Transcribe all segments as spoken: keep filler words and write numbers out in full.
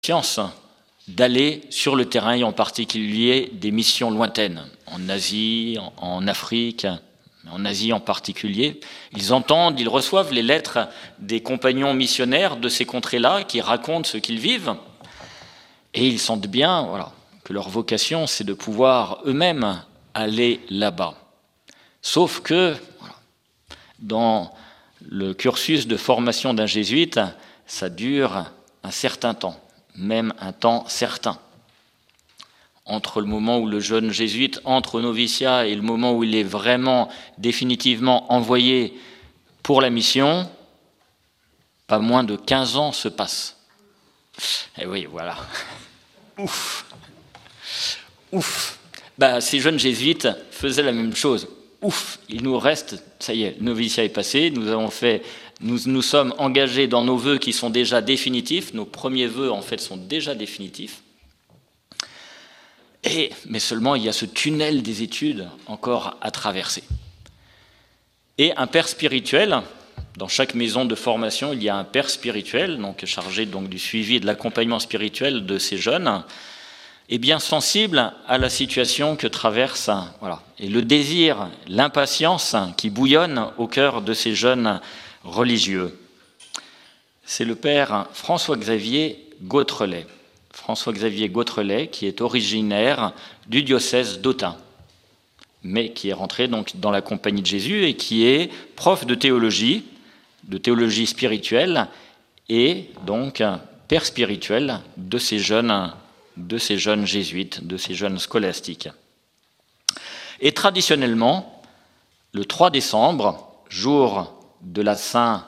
science d'aller sur le terrain, et en particulier des missions lointaines, en Asie, en Afrique, en Asie en particulier. Ils entendent, ils reçoivent les lettres des compagnons missionnaires de ces contrées-là qui racontent ce qu'ils vivent, et ils sentent bien voilà, que leur vocation, c'est de pouvoir eux-mêmes aller là-bas. Sauf que, voilà, dans le cursus de formation d'un jésuite, ça dure un certain temps, même un temps certain. Entre le moment où le jeune jésuite entre au noviciat et le moment où il est vraiment définitivement envoyé pour la mission, pas moins de quinze ans se passent. Et oui, voilà. Ouf. Ouf. Ben, ces jeunes jésuites faisaient la même chose. Ouf, il nous reste, ça y est, le noviciat est passé, nous avons fait, nous nous sommes engagés dans nos vœux qui sont déjà définitifs, nos premiers vœux en fait sont déjà définitifs. Et, mais seulement il y a ce tunnel des études encore à traverser. Et un père spirituel, dans chaque maison de formation, il y a un père spirituel, donc chargé donc, du suivi et de l'accompagnement spirituel de ces jeunes, et bien sensible à la situation que traverse, voilà, et le désir, l'impatience qui bouillonne au cœur de ces jeunes religieux. C'est le père François-Xavier Gautrelet. François-Xavier Gautrelet, qui est originaire du diocèse d'Autun, mais qui est rentré donc dans la Compagnie de Jésus et qui est prof de théologie, de théologie spirituelle, et donc père spirituel de ces jeunes, de ces jeunes jésuites, de ces jeunes scolastiques. Et traditionnellement, le trois décembre, jour de la Saint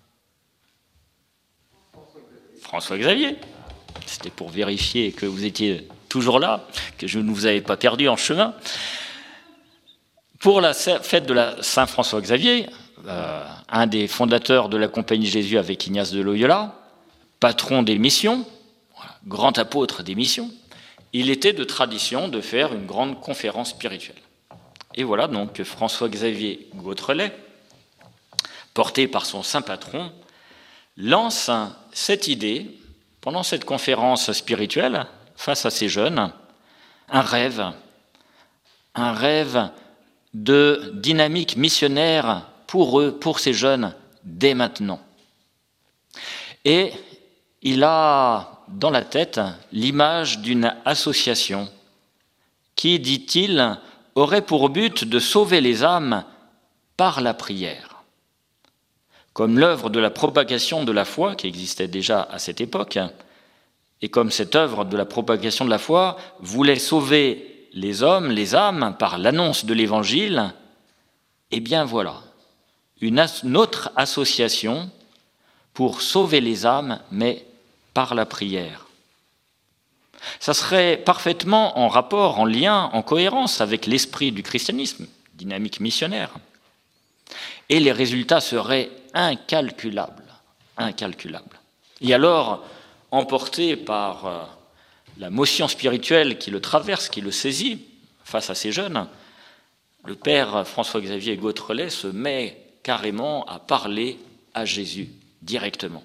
François-Xavier, c'était pour vérifier que vous étiez toujours là, que je ne vous avais pas perdu en chemin. Pour la fête de la Saint-François-Xavier, euh, un des fondateurs de la Compagnie de Jésus avec Ignace de Loyola, patron des missions, voilà, grand apôtre des missions, il était de tradition de faire une grande conférence spirituelle. Et voilà donc que François-Xavier Gautrelet, porté par son saint patron, lance cette idée, pendant cette conférence spirituelle, face à ces jeunes, un rêve, un rêve de dynamique missionnaire pour eux, pour ces jeunes, dès maintenant. Et il a dans la tête l'image d'une association qui, dit-il, aurait pour but de sauver les âmes par la prière. Comme l'œuvre de la propagation de la foi, qui existait déjà à cette époque, et comme cette œuvre de la propagation de la foi voulait sauver les hommes, les âmes, par l'annonce de l'Évangile, eh bien voilà, une, as- une autre association pour sauver les âmes, mais par la prière. Ça serait parfaitement en rapport, en lien, en cohérence avec l'esprit du christianisme, dynamique missionnaire. Et les résultats seraient incalculables, incalculables. Et alors, emporté par euh, la motion spirituelle qui le traverse, qui le saisit face à ces jeunes, le père François-Xavier Gautrelet se met carrément à parler à Jésus directement.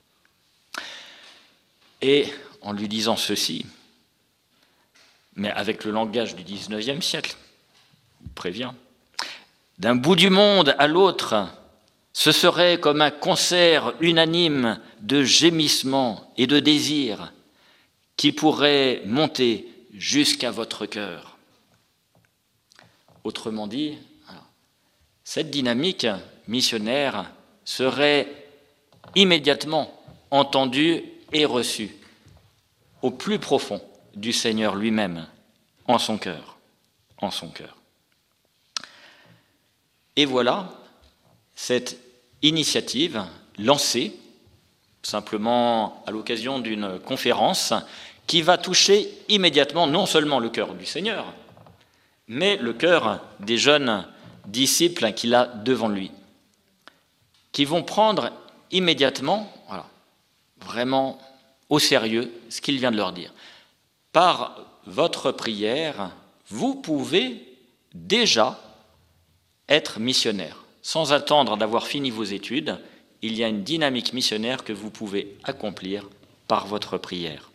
Et en lui disant ceci, mais avec le langage du dix-neuvième siècle, je vous préviens, d'un bout du monde à l'autre, ce serait comme un concert unanime de gémissements et de désirs qui pourrait monter jusqu'à votre cœur. Autrement dit, cette dynamique missionnaire serait immédiatement entendue et reçue au plus profond du Seigneur lui-même, en son cœur, en son cœur. Et voilà cette initiative lancée simplement à l'occasion d'une conférence qui va toucher immédiatement non seulement le cœur du Seigneur, mais le cœur des jeunes disciples qu'il a devant lui, qui vont prendre immédiatement, voilà, vraiment au sérieux ce qu'il vient de leur dire. Par votre prière, vous pouvez déjà être missionnaire. Sans attendre d'avoir fini vos études, il y a une dynamique missionnaire que vous pouvez accomplir par votre prière.